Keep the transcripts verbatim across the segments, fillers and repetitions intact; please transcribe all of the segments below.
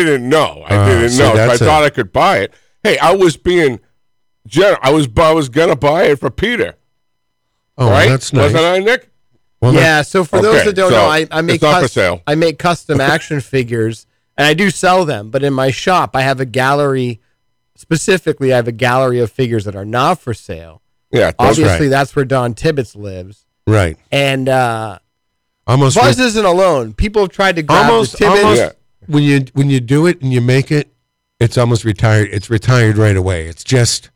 didn't know. I Uh, didn't so know. So I that's a- thought I could buy it. Hey, I was being, gen- I was, I was gonna buy it for Peter. Oh, right? that's nice. Wasn't I, Nick? Well, yeah. So for those Okay, that don't so know, I, I make it's not for cus- sale. I make custom action figures, and I do sell them. But in my shop, I have a gallery. Specifically, I have a gallery of figures that are not for sale. Yeah, that's Obviously, right. that's where Don Tibbetts lives. right. And uh, Almost Buzz re- isn't alone. People have tried to grab almost the Tibbetts. almost Yeah. when you when you do it and you make it, it's almost retired. It's retired right away. It's just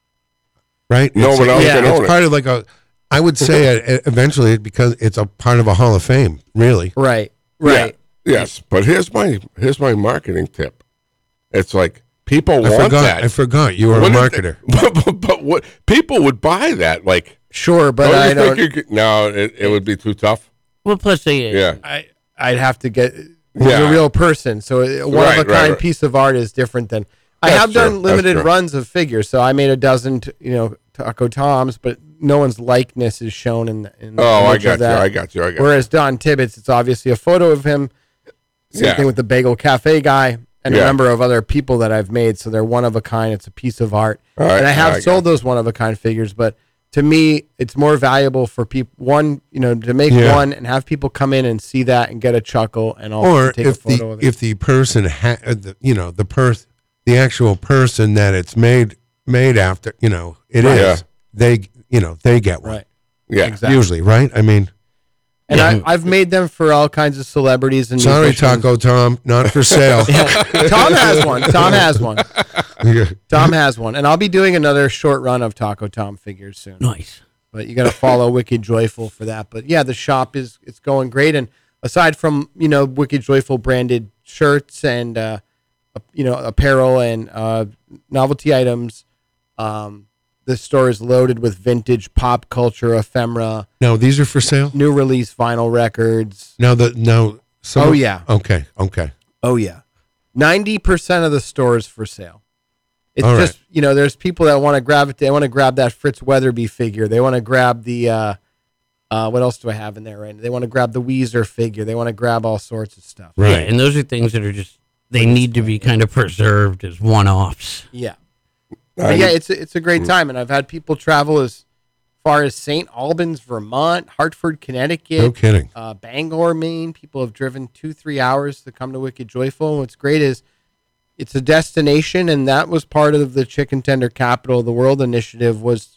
right. No it's, one else Yeah, can it's own it. part of like a. I would say it, it eventually because it's a part of a Hall of Fame. Really. Right, right. Yeah, yes, but here's my here's my marketing tip. It's like people I want forgot. that. I forgot you were a Wouldn't they- marketer. but, but, but what people would buy that? Like, Sure, but don't I you don't. think you could, no, it, it would be too tough. Well, plus they, Yeah, I I'd have to get. He's Yeah. a real person, so a one Right, of a right, kind right. piece of art is different than. I That's have true, done that's limited true. runs of figures, so I made a dozen, t- you know, Taco Toms, but no one's likeness is shown in. The, in the Oh, I image got of you. that. I got you. I got you. Whereas Don Tibbetts, it's obviously a photo of him. Same Yeah. thing with the Bagel Cafe guy and a Yeah. number of other people that I've made. So they're one of a kind. It's a piece of art, All right, and I have I sold got those one of a kind figures. But to me, it's more valuable for people. One, you know, to make Yeah. one and have people come in and see that and get a chuckle, and also Or take if a photo the of it. if the person ha- uh, the, you know the person the actual person that it's made made after you know it is Right. Yeah. they you know they get one right. Yeah, Exactly. usually right. I mean, And Yeah. I, I've made them for all kinds of celebrities and sorry, musicians. Taco Tom, not for sale. Tom has one. Tom has one. Yeah. Tom has one, and I'll be doing another short run of Taco Tom figures soon. nice. But you got to follow Wicked Joyful for that. But yeah, the shop is it's going great. And aside from you know Wicked Joyful branded shirts and uh, you know apparel and uh, novelty items, um, the store is loaded with vintage pop culture ephemera, Now these are for sale. new release vinyl records. Now the now. Some, Oh, yeah. Okay. Okay. Oh yeah, ninety percent of the store is for sale. It's All right. just you know, there's people that want to grab it. They want to grab that Fritz Weatherby figure. They want to grab the uh, uh, what else do I have in there? Right? They want to grab the Weezer figure. They want to grab all sorts of stuff. Right. Yeah, and those are things that are just they need to be kind of preserved as one-offs. Yeah, but yeah, it's a, it's a great time, and I've had people travel as far as Saint Albans, Vermont, Hartford, Connecticut, No kidding. uh, Bangor, Maine. People have driven two, three hours to come to Wicked Joyful. And what's great is it's a destination, and that was part of the Chicken Tender Capital of the World initiative was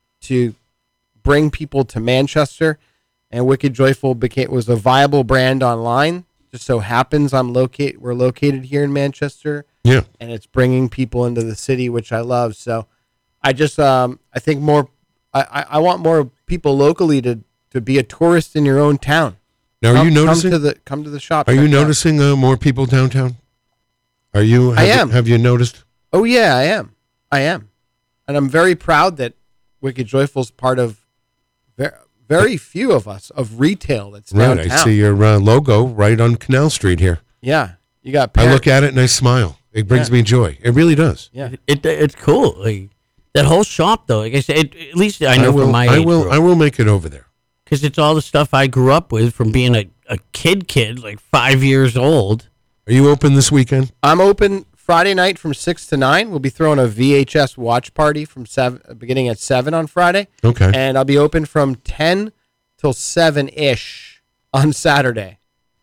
to bring people to Manchester, and Wicked Joyful became was a viable brand online. Just so happens I'm locate we're located here in Manchester, Yeah. and it's bringing people into the city, which I love. So I just um I think more I, I, I want more people locally to to be a tourist in your own town. Now are come, you noticing? Come to the come to the shop. Are check you it out. noticing uh, more people downtown? Are you? Have I you- am. have you noticed? Oh yeah, I am. I am, and I'm very proud that Wicked Joyful's part of very, very few of us of retail that's Right. downtown. I see your uh, logo right on Canal Street here. Yeah, you got. I Par- look at it and I smile. It brings Yeah. me joy. It really does. Yeah, It, it's cool. Like, that whole shop, though, like I said, it, at least I know will. from my I age will. I will make it over there. because it's all the stuff I grew up with from being a, a kid, kid, like five years old. Are you open this weekend? I'm open Friday night from six to nine. We'll be throwing a V H S watch party from seven, beginning at seven on Friday, Okay. and I'll be open from ten till seven ish on Saturday.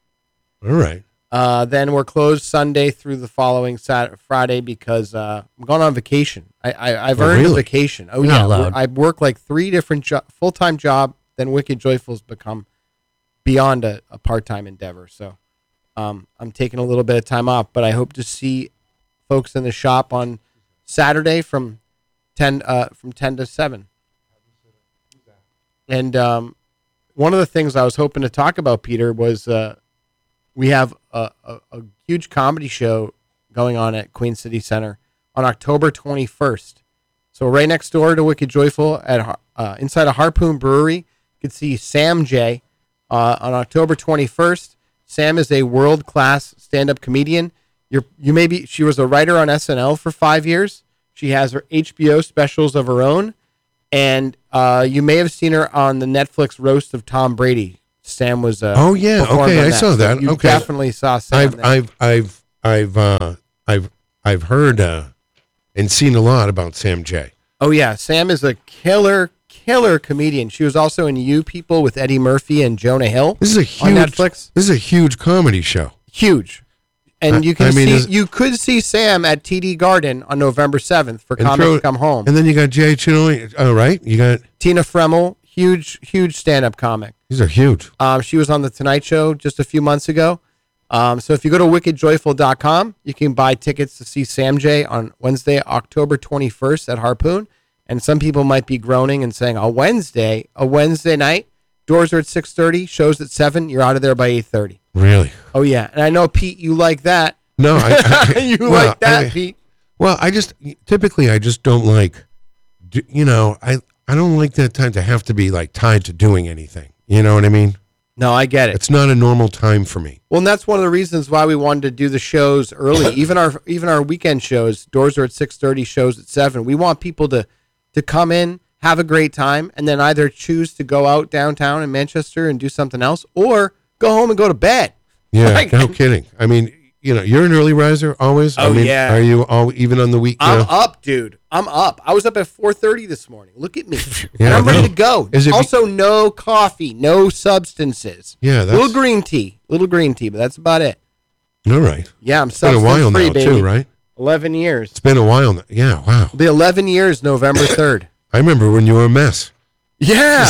All right. Uh, then we're closed Sunday through the following Saturday, Friday because uh, I'm going on vacation. I, I, I've Oh, earned really? a vacation. Oh You're yeah, not allowed. I work like three different jo- full time job. Then Wicked Joyful's become beyond a, a part time endeavor. So um, I'm taking a little bit of time off, but I hope to see folks in the shop on Saturday from ten uh, from ten to seven. And um, one of the things I was hoping to talk about, Peter, was. Uh, We have a, a, a huge comedy show going on at Queen City Center on October twenty-first. So right next door to Wicked Joyful at Har- uh, inside a Harpoon Brewery, you can see Sam J uh, on October twenty-first. Sam is a world-class stand-up comedian. You're, you may be, she was a writer on S N L for five years. She has her H B O specials of her own, and uh, you may have seen her on the Netflix roast of Tom Brady. Sam was. Uh, Oh, yeah. performed Okay, on I saw So that. you Okay. definitely saw Sam. I've there. I've I've I've uh, I've I've heard uh, and seen a lot about Sam J. Oh yeah, Sam is a killer, killer comedian. She was also in You People with Eddie Murphy and Jonah Hill. This is a huge on Netflix. This is a huge comedy show. Huge. And I- you can I mean, see is- you could see Sam at T D Garden on November seventh for And Comics throw- Come Home. And then you got Jay Chinoli. Oh, right. You got Tina Fremmel, huge, huge stand-up comic. these are huge. Um, she was on the Tonight Show just a few months ago. Um, so if you go to wicked joyful dot com, you can buy tickets to see Sam J on Wednesday, October twenty-first at Harpoon. And some people might be groaning and saying, a Wednesday, a Wednesday night, doors are at six thirty, shows at seven, you're out of there by eight thirty. Really? Oh, yeah. And I know, Pete, you like that. No, I, I, you well, like that, I- Pete. Well, I just typically I just don't like, do- you know, I I don't like that time to have to be like tied to doing anything. You know what I mean? No, I get it. It's not a normal time for me. Well, and that's one of the reasons why we wanted to do the shows early. even our even our weekend shows, doors are at six thirty, shows at seven. We want people to to come in, have a great time, and then either choose to go out downtown in Manchester and do something else, or go home and go to bed. Yeah, Like- no kidding. I mean, you know, you're an early riser always. I Oh, mean, yeah. Are you all even on the week? I'm you know? up, dude. I'm up. I was up at four thirty this morning. Look at me. Yeah, and I'm I ready know. to go. Is it be- also, no coffee, no substances. Yeah, that's Little green tea. Little green tea, but that's about it. all right. Yeah, I'm It's been a substance while free, now baby. too, right? eleven years. It's been a while now. Yeah, wow. It'll be eleven years November third. I remember when you were a mess. Yeah.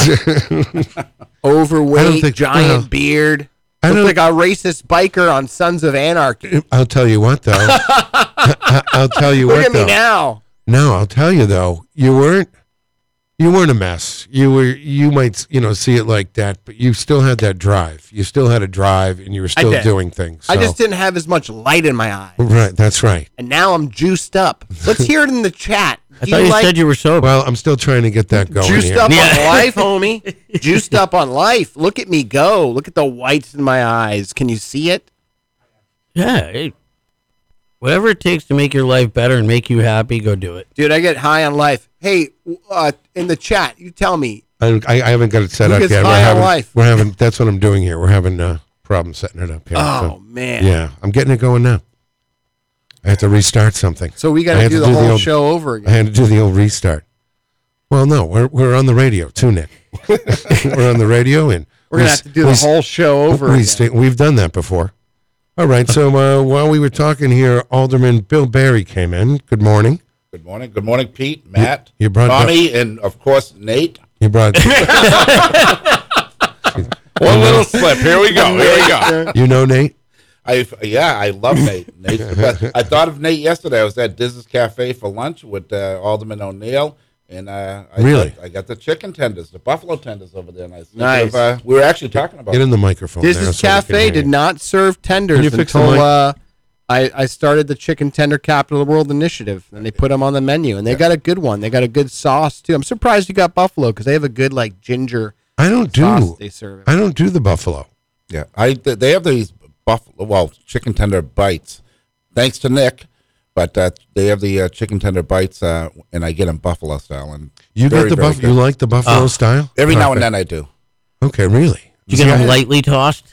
Overweight, think- giant well, beard. I Looked don't- like a racist biker on Sons of Anarchy. I'll tell you what, though. I- I'll tell you Look what, at me though. now. No, I'll tell you though. You weren't. You weren't a mess. You were. You might, you know, see it like that, but you still had that drive. You still had a drive, and you were still did. doing things. I so- just didn't have as much light in my eye. Right. That's right. And now I'm juiced up. Let's hear it in the chat. I Do thought you like said you were sober. Well, I'm still trying to get that going juiced here. up Yeah. on life, homie? Juiced up on life. Look at me go. Look at the whites in my eyes. Can you see it? yeah. Hey, whatever it takes to make your life better and make you happy, go do it. Dude, I get high on life. Hey, uh, in the chat, you tell me. I, I, I haven't got it set Who up gets yet. high We're on having, life? we're having. That's what I'm doing here. We're having uh, problems setting it up here. Oh, so, man. yeah, I'm getting it going now. I have to restart something. So we got I to had do to the do the whole old- show over I again. had to do the old restart. Well, no, we're we're on the radio too, Nick. We're on the radio, and We're going to have to do the whole show over we again. stay, we've done that before. All right, so uh, while we were talking here, Alderman Bill Barry came in. Good morning. Good morning. Good morning, Pete, Matt, you brought Tommy, and of course Nate. You brought One little slip. Here we go. Here we go. you know Nate. I yeah, I love Nate. Nate's the best. I thought of Nate yesterday. I was at Diz's Cafe for lunch with uh, Alderman O'Neill, and uh, I Really? got, I got the chicken tenders, the buffalo tenders over there. And I was thinking Nice. Of, uh, we were actually talking about Get in the microphone. This there is so we can Cafe hear did you. not serve tenders Can you fix the until mic? uh, I, I started the Chicken Tender Capital of the World initiative, and they put them on the menu, and they got a good one. They got a good sauce too. I'm surprised you got buffalo because they have a good like ginger I don't sauce do. they serve. I don't do the buffalo. Yeah, I th- they have these buffalo, well, chicken tender bites. Thanks to Nick, but uh, they have the uh, chicken tender bites, uh, and I get them buffalo style. And You very, got the very buffalo. good. You like the buffalo style? Every now and Perfect. then I do. Okay, really. Did you get them lightly tossed?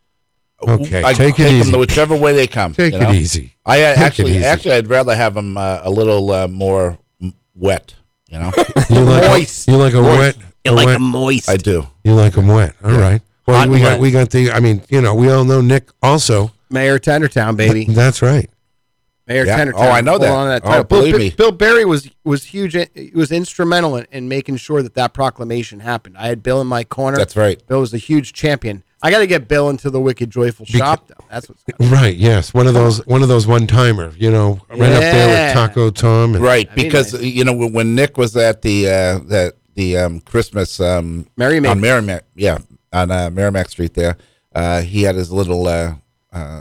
Okay, I take it them easy. whichever way they come. Take you it know? easy. I uh, Take it actually, easy. actually, I'd rather have them uh, a little uh, more m- wet. You know, You like Moist. A, you like a wet. You a like wet them moist. I do. You like them wet. All right. Well, Hot we and got wet. we got the. I mean, you know, we all know Nick also. Mayor Tendertown, baby. That's right. Mayor Yeah. Tendertown. Oh, I know Hold that. on to Oh, title. Bill, believe me. Bill Barry was was huge. He was instrumental in, in making sure that that proclamation happened. I had Bill in my corner. That's right. Bill was a huge champion. I got to get Bill into the Wicked Joyful shop though. That's what's Right. Yes. One of those. One of those one timer. You know, right up there Yeah. with Taco Tom. And, Right, That'd be because nice. you know when when Nick was at the uh, that the um, Christmas um, Merrimack. on Merrimack, yeah, on uh, Merrimack Street there, uh, he had his little uh, uh,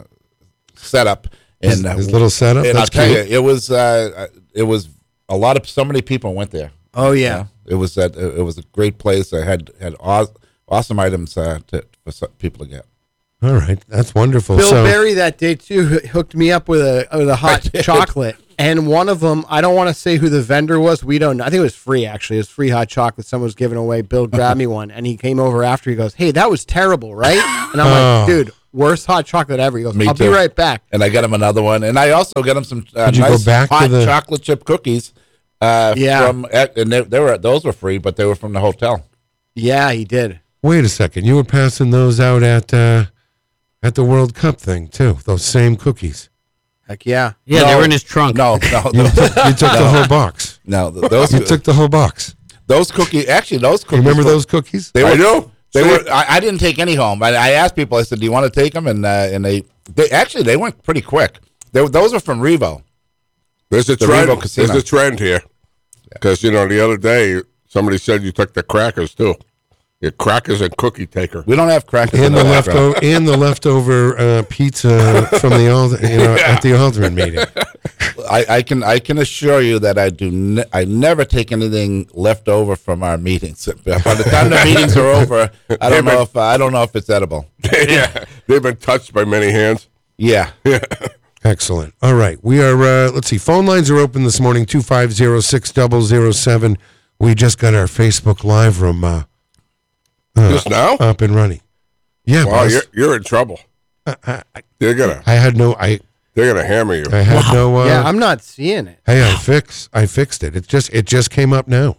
setup His, and uh, his little setup. and I'll That's tell cute. you, it was uh, it was a lot of so many people went there. Oh you yeah. know? It was that it was a great place. I had had aw- awesome items uh, to, for some people to get. All right. That's wonderful. Bill so, Barry that day too hoo- hooked me up with a with a hot chocolate, and one of them I don't want to say who the vendor was. We don't know. I think it was free actually. It was free hot chocolate. Someone was giving away. Bill grabbed me one, and he came over after. He goes, "Hey, that was terrible, right?" And I'm Oh. like, "Dude, worst hot chocolate ever. He goes, Me I'll too. be right back. And I got him another one, and I also got him some uh, Did you go nice back to hot the- chocolate chip cookies. Uh, Yeah. from and they, they were those were free, but they were from the hotel. Yeah, he did. Wait a second. You were passing those out at uh, at the World Cup thing too. Those same cookies. Heck yeah. Yeah, No. they were in his trunk. No, no, You no, took, you took the whole box. no. th- Those You took the whole box. those cookies. Actually, those You cookies. remember were- those cookies? They were. I do. They See? were. I, I didn't take any home. I, I asked people. I said, "Do you want to take them?" And uh, and they they actually they went pretty quick. They, were- those are from Revo. There's a The trend. Revo Casino. There's a trend here. Because, you know, the other day, somebody said you took the crackers, too. You're crackers and cookie taker. We don't have crackers in And the the leftover and the leftover uh, pizza from the Ald- you know, at the Alderman meeting. I, I can I can assure you that I do. Ne- I never take anything left over from our meetings. By the time the meetings are over, I don't know if I don't know if it's edible. Yeah. They've been touched by many hands. Yeah. Excellent. All right, we are. Uh, let's see. Phone lines are open this morning. Two five zero six double zero seven. We just got our Facebook Live room uh, Just now? up and running. Yeah, Wow, boss. you're, you're in trouble. They're gonna I had no. I they're gonna hammer you. I had no. Uh, Yeah, I'm not seeing it. Hey, I fix. I fixed it. It just. It just came up now.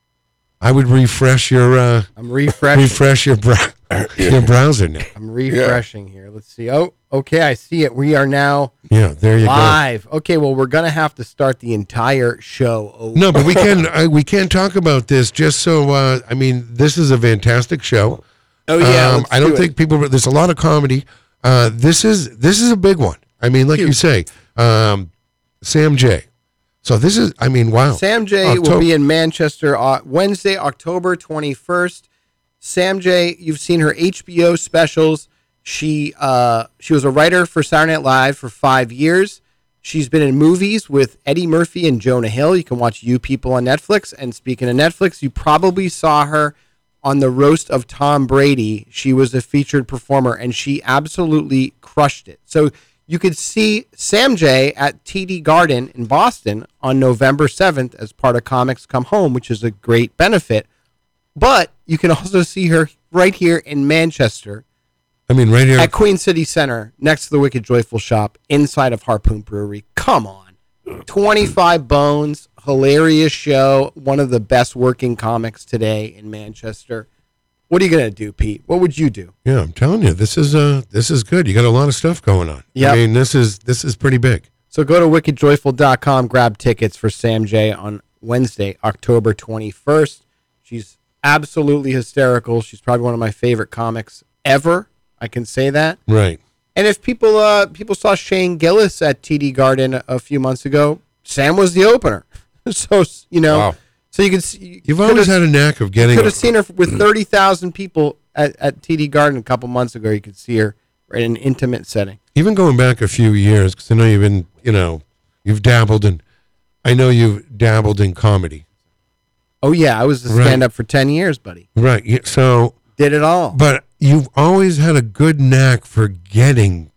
I would refresh your. Uh, I'm refreshing. refresh your brow your browser now. I'm refreshing here. Let's see. Oh, okay, I see it. We are now Yeah, there you live. Okay, well, we're gonna have to start the entire show over. go. No, but we can. I, we can talk about this just so. Uh, I mean, this is a fantastic show. Oh yeah, Um, let's I don't do it. think people. There's a lot of comedy. Uh, this is this is a big one. I mean, like you say, um, Sam J. So this is. I mean, wow. Sam J will October- be in Manchester uh, Wednesday, October twenty-first. Sam J, you've seen her H B O specials. She uh, she was a writer for Saturday Night Live for five years. She's been in movies with Eddie Murphy and Jonah Hill. You can watch You People on Netflix. And speaking of Netflix, you probably saw her on the roast of Tom Brady. She was a featured performer, and she absolutely crushed it. So you could see Sam J at T D Garden in Boston on November seventh as part of Comics Come Home, which is a great benefit. But you can also see her right here in Manchester I mean, right here. at Queen City Center next to the Wicked Joyful Shop inside of Harpoon Brewery. Come on. twenty-five Bones, hilarious show, one of the best working comics today in Manchester. What are you going to do, Pete? What would you do? Yeah, I'm telling you, this is uh, this is good. You got a lot of stuff going on. Yep. I mean, this is this is pretty big. So go to wicked joyful dot com, grab tickets for Sam J on Wednesday, October twenty-first. She's absolutely hysterical. She's probably one of my favorite comics ever. I can say that. Right. And if people uh, people saw Shane Gillis at T D Garden a, a few months ago, Sam was the opener. So, you know, Wow. so you can see. You've always had a knack of getting. could have seen her with thirty thousand people at, at T D Garden a couple months ago. You could see her in an intimate setting. Even going back a few years, because I know you've been, you know, you've dabbled in. I know you've dabbled in comedy. Oh, yeah. I was a Right. stand-up for ten years, buddy. Right. yeah, So, Did it all. but you've always had a good knack for getting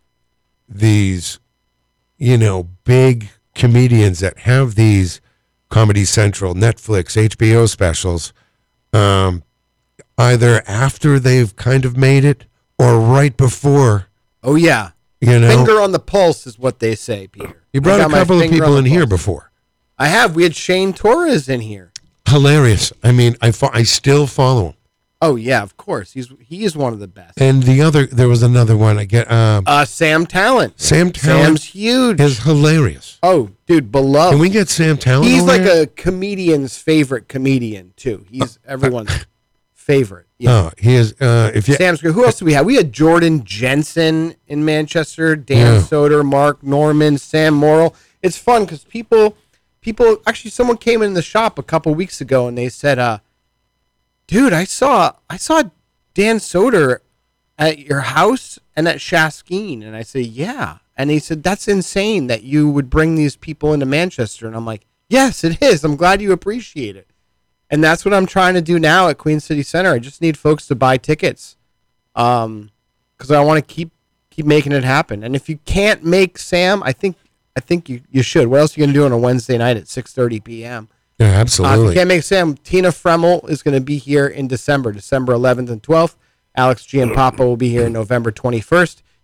these, you know, big comedians that have these Comedy Central, Netflix, H B O specials, um, either after they've kind of made it or right before, Oh, yeah. you know. Finger on the pulse is what they say, Peter. You I brought a got my couple of finger people on in the here pulse. before. I have. We had Shane Torres in here. Hilarious. I mean, I fo- I still follow him. Oh, yeah, of course. He's he is one of the best. And the other, there was another one. I get um, Uh, Sam Talent. Sam Talent Sam's huge. is hilarious. Oh, dude, beloved. Can we get Sam Talent? He's over like here? a comedian's favorite comedian too. He's everyone's favorite. Yeah. Oh, he is. Uh, if you Sam's great. Who else do we have? We had Jordan Jensen in Manchester, Dan Yeah. Soder, Mark Norman, Sam Morrill. It's fun because people, people actually, someone came in the shop a couple weeks ago and they said, uh, "Dude, I saw, I saw Dan Soder at your house and at Shaskeen," and I say, "Yeah," and he said, "That's insane that you would bring these people into Manchester," and I'm like, "Yes, it is. I'm glad you appreciate it." And that's what I'm trying to do now at Queen City Center. I just need folks to buy tickets, um, because I want to keep keep making it happen. And if you can't make Sam, I think I think you, you should. What else are you gonna do on a Wednesday night at six thirty p.m.? yeah, Uh, if absolutely. you can't make Sam, Tina Fremmel is going to be here in December, December eleventh and twelfth. Alex Giampapa will be here November twenty-first.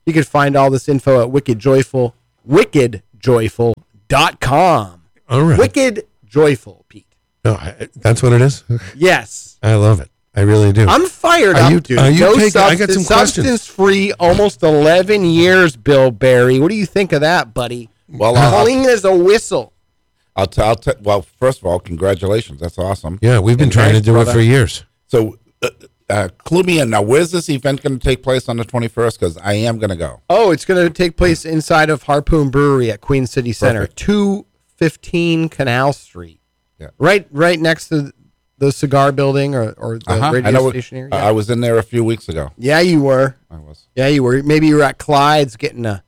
You can find all this info at Wicked Joyful, wicked joyful dot com. All right. Wicked Joyful, Pete. No, I, that's what it is. Yes. I love it. I really do. I'm fired Are up, you- dude. are you no taking- I got some substance, questions. substance-free, almost eleven years, Bill Barry. What do you think of that, buddy? Well, I'll, Clean as a whistle. I'll, t- I'll t- well, first of all, congratulations. That's awesome. yeah, we've been And trying to thanks, do brother. it for years. So, uh, uh, clue me in now. Where's this event going to take place on the twenty-first? Because I am going to go. Oh, it's going to take place inside of Harpoon Brewery at Queen City Center, Perfect. two fifteen Canal Street. Yeah. Right right next to the cigar building or, or the Uh-huh. radio I know. It, station area. uh, I was in there a few weeks ago. yeah, you were. I was. Yeah, you were. Maybe you were at Clyde's getting a,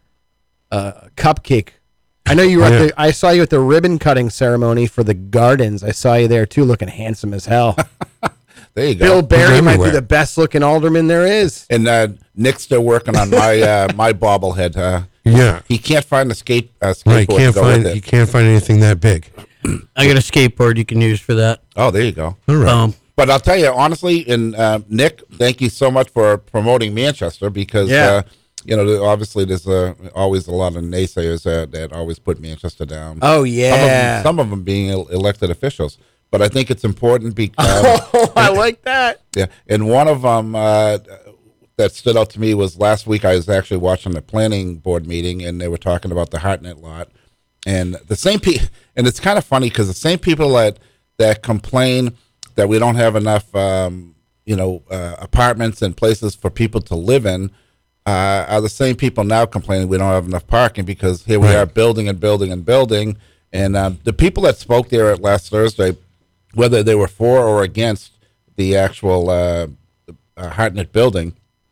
a cupcake. I know you were Yeah. at the. I saw you at the ribbon cutting ceremony for the Gardens. I saw you there too, looking handsome as hell. There you go. Bill Barry might be everywhere. the best looking alderman there is. And uh, Nick's still working on my uh, my bobblehead. Uh, Yeah. he can't find a skate uh, skateboard Right. to Can't go find with you it. can't find anything that big. I got a skateboard you can use for that. Oh, there you go. All right. Um, But I'll tell you honestly, and uh, Nick, thank you so much for promoting Manchester because Yeah. uh, you know there- obviously there's uh, always a lot of naysayers uh, that always put Manchester down. Oh Some of yeah. them, some of them being el- elected officials. But I think it's important because Oh, I like that. yeah, and one of them uh, that stood out to me was last week. I was actually watching the planning board meeting, and they were talking about the Hartnett lot, and the same people. And it's kind of funny because the same people that that complain that we don't have enough, um, you know, uh, apartments and places for people to live in, uh, are the same people now complaining we don't have enough parking because here we Right. are building and building and building. And um, the people that spoke there at last Thursday, whether they were for or against the actual uh, uh, Hartnett building,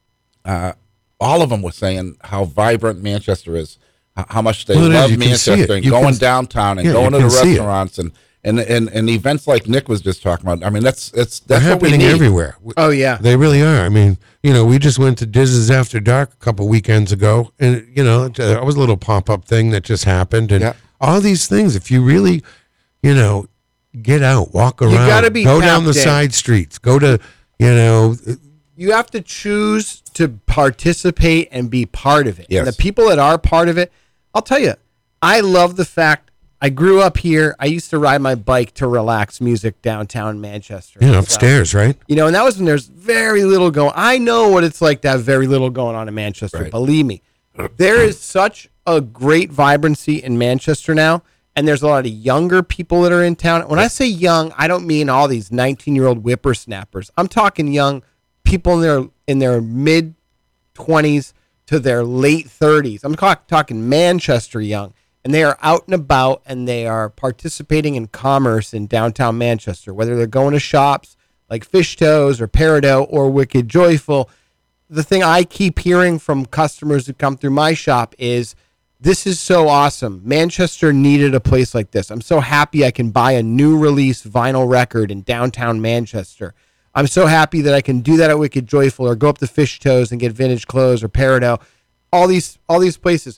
uh, all of them were saying how vibrant Manchester is, h- how much they Well, it is. love You can see Manchester it. and You going can- downtown and Yeah, going you to the can see it. restaurants and, and and and events like Nick was just talking about. I mean, that's it's They're that's what we happening need. everywhere. Oh yeah. They really are. I mean, you know, we just went to Diz's After Dark a couple weekends ago, and you know, it uh, was a little pop up thing that just happened, and Yeah. all these things. If you really, you know, get out, walk around, gotta be go down the tapped in. side streets, go to, you know, You have to choose to participate and be part of it. Yes. And the people that are part of it, I'll tell you, I love the fact I grew up here. I used to ride my bike to relax music downtown Manchester. you know, So, upstairs, right? You know, and that was when there's very little going. I know what it's like to have very little going on in Manchester. Right. Believe me, there is such a great vibrancy in Manchester now, and there's a lot of younger people that are in town. When I say young, I don't mean all these nineteen-year-old whippersnappers. I'm talking young people in their in their mid twenties to their late thirties. I'm talk, talking Manchester young. And they are out and about, and they are participating in commerce in downtown Manchester, whether they're going to shops like Fish Toes or Peridot or Wicked Joyful. The thing I keep hearing from customers who come through my shop is, this is so awesome. Manchester needed a place like this. I'm so happy I can buy a new release vinyl record in downtown Manchester. I'm so happy that I can do that at Wicked Joyful or go up to Fish Toes and get vintage clothes or Peridot. All these, all these places.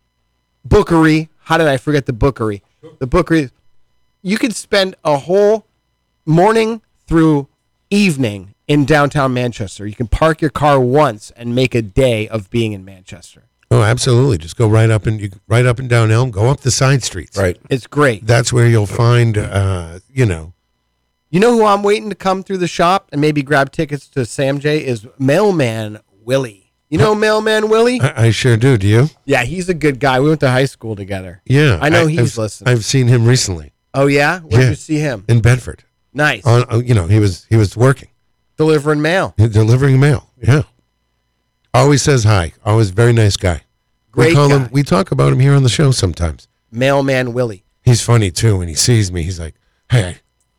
Bookery. How did I forget the Bookery? The Bookery. You could spend a whole morning through evening in downtown Manchester. You can park your car once and make a day of being in Manchester. Oh, absolutely. Just go right up and you right up and down Elm. Go up the side streets. Right. It's great. That's where you'll find, uh, you know, You know who I'm waiting to come through the shop and maybe grab tickets to Sam J is Mailman Willie. You know Mailman Willie? I, I sure do. Do you? Yeah, he's a good guy. We went to high school together. Yeah, I know he's I've, listening. I've seen him recently Oh yeah, where'd Yeah. you see him? in Bedford. Nice, On, uh, you know, he was he was working, delivering mail. delivering mail. Yeah, always says hi. Always very nice guy. Great we call guy. him. We talk about him here on the show sometimes. Mailman Willie. He's funny too. When he sees me, he's like, "Hey,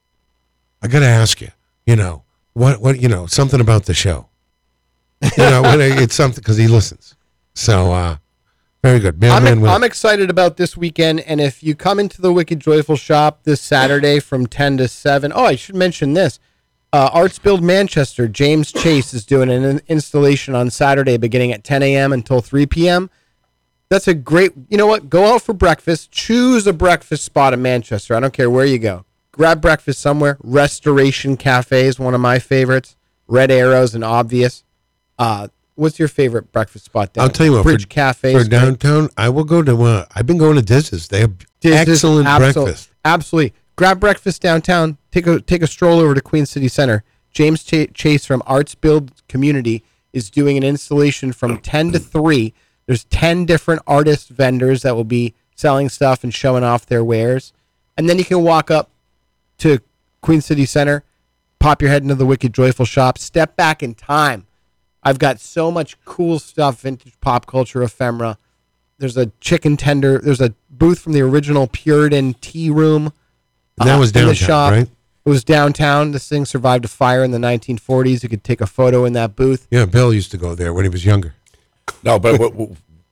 I got to ask you. You know what? What? You know something about the show? You know, when I, it's something because he listens. So, uh, very good, I'm, Mailman Willie. I'm excited about this weekend, and if you come into the Wicked Joyful shop this Saturday from ten to seven, oh, I should mention this. Uh, Arts Build Manchester, James Chase is doing an in- installation on Saturday beginning at ten a.m. until three p.m. That's a great, you know what? Go out for breakfast. Choose a breakfast spot in Manchester. I don't care where you go. Grab breakfast somewhere. Restoration Cafe is one of my favorites. Red Arrows and Obvious. Uh, what's your favorite breakfast spot? Down I'll tell you what. Bridge for, Cafe for downtown, I will go to. Uh, I've been going to Diz's. They have excellent breakfast. Absolutely, grab breakfast downtown. Take a take a stroll over to Queen City Center. James Ch- Chase from Arts Build Community is doing an installation from ten to three. There's ten different artist vendors that will be selling stuff and showing off their wares. And then you can walk up to Queen City Center, pop your head into the Wicked Joyful shop, step back in time. I've got so much cool stuff, vintage pop culture, ephemera. There's a chicken tender. There's a booth from the original Puritan Tea Room. And that uh, was in the downtown, shop. right? It was downtown. This thing survived a fire in the nineteen forties. You could take a photo in that booth. Yeah, Bill used to go there when he was younger. No, but what,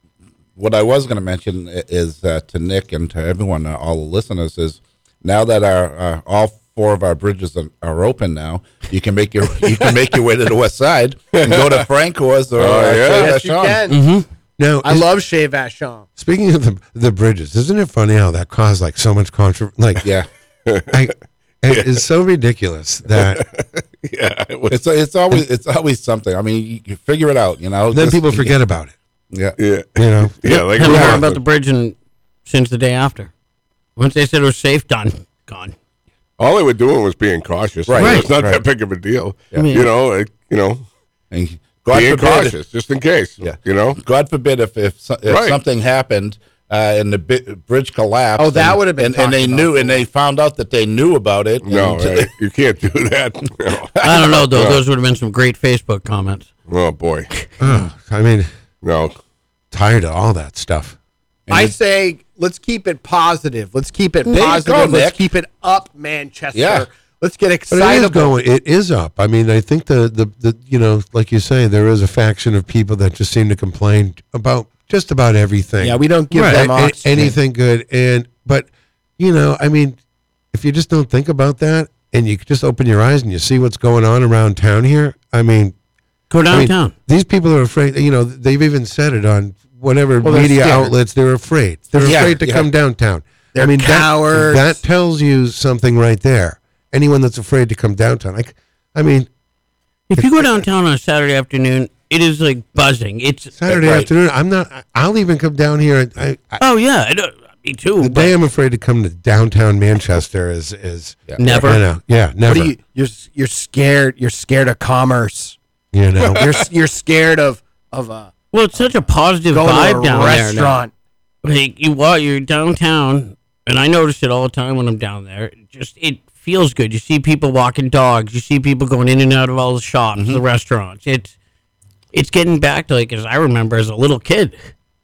what I was going to mention is uh, to Nick and to everyone, uh, all the listeners, is now that our uh, all four of our bridges are, are open now, you can make your you can make your way to the west side and go to Francois or Oh, uh, yeah. Chez Yes, you Vachon. can. Mm-hmm. Now, I is- love Chez Vachon. speaking of the the bridges, isn't it funny how that caused like so much controversy? Like, Yeah, I, it is so ridiculous that Yeah, it was, it's it's always it's always something. I mean, you, you figure it out, you know. then Just- people forget about it. Yeah, yeah, You know, yeah. Like Haven't heard yeah. about the bridge in, since the day after. Once they said it was safe, done, gone. all they were doing was being cautious. Right. Right. It's not Right. that big of a deal. Yeah. You know, like, you know, and God being forbid, cautious just in case. Yeah. You know. God forbid if if, so- if Right. something happened uh, and the bi- bridge collapsed. Oh, that and- would have been And, and they talked knew, about. and they found out that they knew about it. No, and- right. You can't do that. No. I don't know, though. Those would have been some great Facebook comments. Oh boy, oh, I mean, no. tired of all that stuff. I say let's keep it positive. Let's keep it you positive. go, Let's Nick. keep it up, Manchester. Yeah. Let's get But excited. it is going. It is up. I mean, I think the, the the you know, like you say, there is a faction of people that just seem to complain about just about everything. Yeah, we don't give Right. them A- oxygen. anything good. And but you know, I mean, if you just don't think about that and you just open your eyes and you see what's going on around town here, I mean, Go I mean, downtown. these people are afraid. You know, they've even said it on whatever Well, they're media scared. outlets. They're afraid. They're Yeah, afraid to yeah. come downtown. They're I mean, that- cowards. That, tells you something right there. Anyone that's afraid to come downtown, like, I mean, If you go downtown on a Saturday afternoon, it is like buzzing. It's Saturday Right. afternoon. I'm not. I'll even come down here. I, I, oh yeah, I don't, me too. the but day I'm afraid to come to downtown Manchester is is never. I know. Yeah, What never. are you, you're you're scared. You're scared of commerce. you know. You're you're scared of of uh, Well, it's such a positive going vibe to a down restaurant. there. now. Like you walk, you're downtown, and I notice it all the time when I'm down there. It just it feels good. You see people walking dogs. You see people going in and out of all the shops, Mm-hmm. the restaurants. It's it's getting back to like as I remember as a little kid.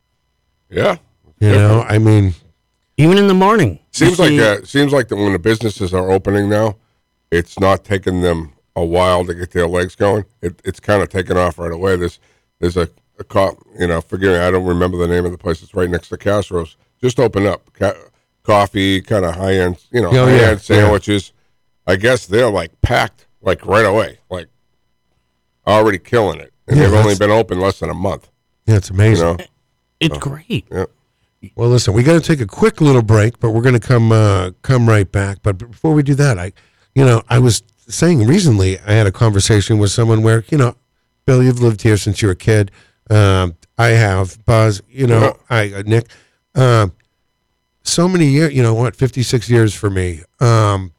Yeah. You know. I mean, Even in the morning. You Seems like see- uh, seems like that when the businesses are opening now, it's not taking them a while to get their legs going. It, it's kind of taking off right away. There's there's a, a cop, you know, forgive me, I don't remember the name of the place. It's right next to Castro's. Just opened up. Ca- coffee, kind of high end, you know, Oh, high yeah, end sandwiches. I guess they're like packed like right away, like already killing it, and Yeah, they've only that's- been open less than a month. yeah, it's You amazing. know, it's great. yeah. Well, listen, we got to take a quick little break, but we're going to come uh, come right back. But before we do that, I, you know, I was saying recently I had a conversation with someone where, you know, Bill, you've lived here since you were a kid. Um, I have. Buzz, you know, Yeah. I uh, Nick, um, so many years. You know what? Fifty-six years for me. Um,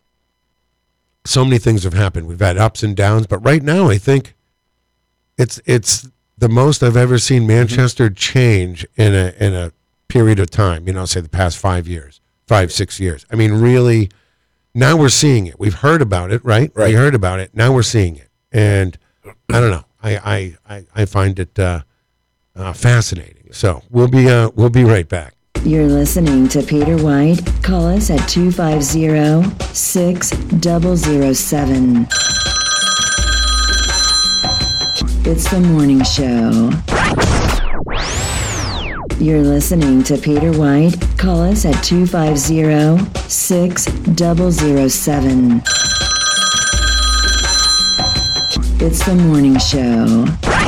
so many things have happened. We've had ups and downs, but right now, I think it's it's the most I've ever seen Manchester change in a in a period of time, you know, say the past five years, five, six years. I mean, really, now we're seeing it. We've heard about it, right? Right. We heard about it. Now we're seeing it. And I don't know. I I, I, I find it uh, uh, fascinating. So we'll be uh, we'll be right back. You're listening to Peter White. Call us at two five zero, six zero zero seven. It's the morning show. You're listening to Peter White. Call us at two five zero, six zero zero seven. It's the morning show.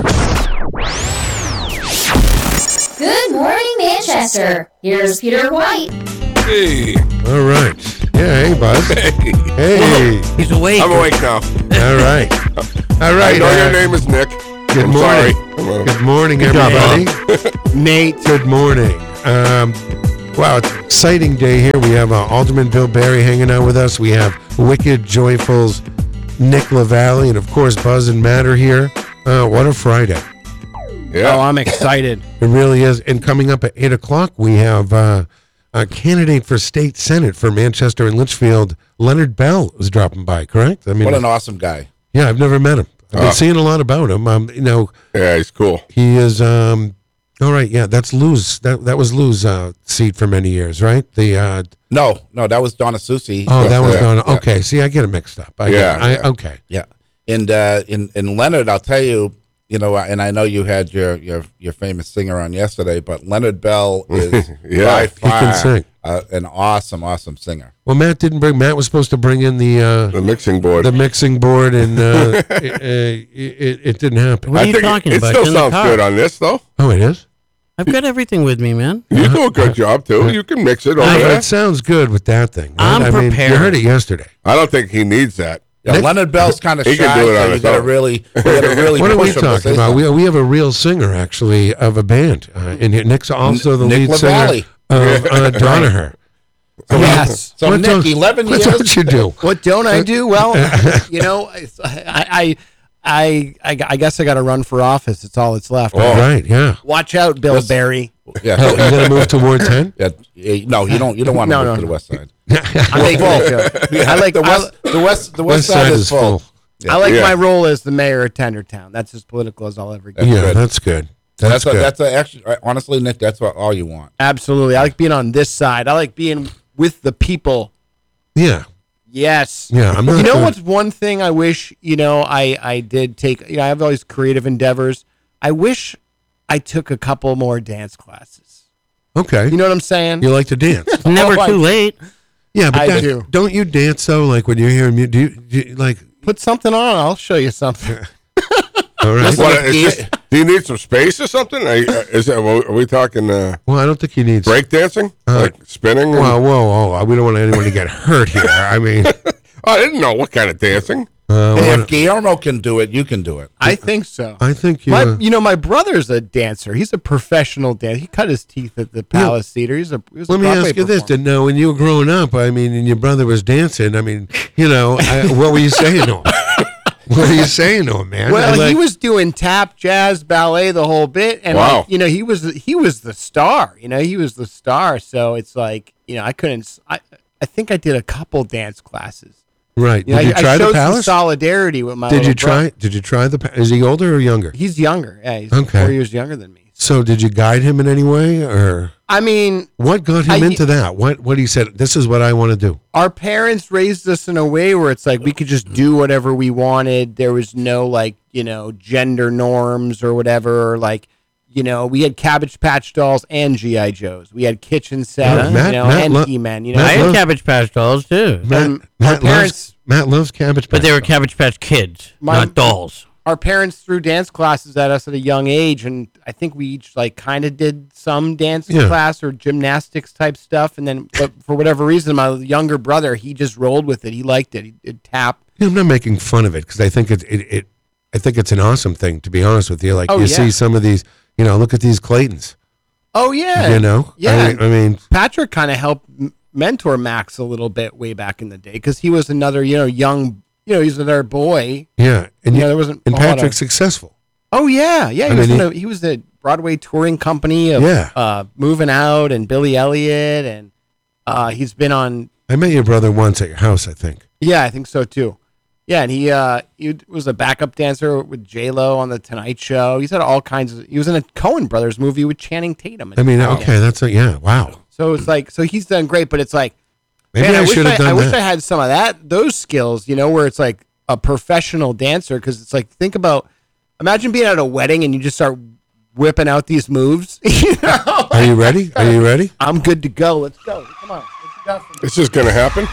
Good morning, Manchester. Here's Peter White. Hey, All right. Yeah, hey, Buzz. Hey. He's awake. I'm awake now. All right. All I right. know uh, your name is Nick. Good I'm morning. sorry. Well, Good morning, Good job, everybody. Nate. Good morning. Um, wow, it's an exciting day here. We have uh, Alderman Bill Barry hanging out with us. We have Wicked Joyful's Nick LaValle, and of course Buzz and Matt are here. Uh, what a Friday. yeah. Oh, I'm excited. It really is. And coming up at eight o'clock, we have uh, a candidate for state senate for Manchester and Litchfield, Leonard Bell, is dropping by, correct? I mean, What an awesome guy. yeah, I've never met him. I've been Oh. seeing a lot about him. Um, you know, yeah, he's cool. he is, um, all right, yeah, that's Lou's. That, that was Lou's uh, seat for many years, right? The uh, No, no, that was Donna Susi. Oh, that was Yeah, gone. yeah. Okay, see, I get it mixed up. I get Yeah, it. I, yeah. Okay. Yeah, and uh, in in Leonard, I'll tell you, you know, and I know you had your your your famous singer on yesterday, but Leonard Bell is Yeah, by he far can sing. Uh, an awesome, awesome singer. Well, Matt didn't bring. Matt was supposed to bring in the uh, The mixing board. the mixing board, and uh, it, it, it didn't happen. What are I you think talking it, about? It still In the sounds car. good on this, though. Oh, it is. I've got everything with me, man. You do a good job, too. You can mix it over Oh, there. it sounds good with that thing. Right? I'm I mean, you prepared. heard it yesterday. I don't think he needs that. Yeah, Nick- Leonard Bell's kind of He shy, can do it on so you his got to own. really, you got to really. What are we push him to talking say about? We, something. we have a real singer actually of a band, uh, and Nick's also the Nick lead singer LaValle. of uh, Donaher. Yes. So What Nick, don't- eleven What years. don't you do? What don't I do? Well, you know, I, I, I, I, I guess I got to run for office. It's all that's left. All right, yeah. Watch out, Bill Barry. Yeah, Oh, you gonna move to Ward ten? yeah, yeah, no, you don't. You don't want to No, move no, to the no. west side. I'm making a joke. I like the I- west. The west. The west, West side is full. I like Yeah. my role as the mayor of Tendertown. That's as political as I'll ever get. Yeah, good. that's good. That's That's a, good. that's a, actually honestly, Nick. That's what all you want. Absolutely. I like being on this side. I like being with the people. Yeah, Yes. yeah. I'm not. You know gonna- what's one thing I wish, you know, I, I did take, you know, I have all these creative endeavors. I wish I took a couple more dance classes. Okay. You know what I'm saying? You like to dance? Never Oh, I- too late. Yeah, but I that- do. don't you dance though? Like when you're hearing music, do you, do you like? Put something on. I'll show you something. All right. What, is this, do you need some space or something? Are, you- uh, is that, are we talking uh, Well, I don't think he needs. break dancing? Uh, like spinning? and- Whoa, whoa, whoa! We don't want anyone to get hurt here. I mean, I didn't know what kind of dancing. uh, Hey, what- if Guillermo can do it, you can do it. I think so. I think you. My, uh, you know, my brother's a dancer. He's a professional dancer. He cut his teeth at the Palace Theater. He's a. He was a let me Broadway ask you this: performer. to know when you were growing up, I mean, and your brother was dancing. I mean, you know, I, what were you saying to him? What were you saying to him, man? Well, Like- he was doing tap, jazz, ballet, the whole bit, and Wow. like, you know, he was he was the star. You know, he was the star. So it's like, you know, I couldn't. I I think I did a couple dance classes. right. You know, Did you I, try I the showed some palace? solidarity with my. Did little you try? brother. Did you try the? pa- Is he older or younger? He's younger. Yeah, he's Okay. four years younger than me. So, did you guide him in any way, or I mean, what got him I- into that? What? What he said? This is what I want to do. our parents raised us in a way where it's like we could just do whatever we wanted. There was no like, you know, gender norms or whatever. Or like, you know, we had Cabbage Patch Dolls and G I Joes. We had kitchen sets, Yeah, Matt- you know, Matt and lo- He-Man. You know, Matt I had loves- Cabbage Patch Dolls too, Matt, Um, Matt our parents- loves Matt loves Cabbage Patch. but they were Dolls. Cabbage Patch Kids, My- not dolls. our parents threw dance classes at us at a young age, and I think we each like kind of did some dance Yeah. class or gymnastics type stuff. And then, but for whatever reason, my younger brother, he just rolled with it. He liked it. He did tap. Yeah, I'm not making fun of it because I think it, it, it, I think it's an awesome thing. To be honest with you, like Oh, you yeah. see some of these, you know, look at these Claytons. Oh yeah, You know, yeah. I, I mean, Patrick kind of helped m- mentor Max a little bit way back in the day because he was another, you know, young, you know, he's another boy. yeah, and Yeah, you- there wasn't and a lot of- Patrick's successful. Oh yeah, yeah. He I was mean, in a, he was a Broadway touring company of Yeah. uh, Moving Out and Billy Elliot, and uh, he's been on. I met your brother once at your house, I think. Yeah, I think so too. Yeah, and he uh, he was a backup dancer with J Lo on the Tonight Show. He's had all kinds of. He was in a Coen Brothers movie with Channing Tatum. I mean, okay, that's a yeah, wow. So it's like, so he's done great, but it's like, Maybe man, I I, wish should I, have done I wish that. I had some of that, those skills, you know, where it's like a professional dancer. Because it's like, think about, imagine being at a wedding and you just start whipping out these moves. You know, Are you ready? Are you ready? I'm good to go. Let's go. Come on. What you got for me? This is going to happen.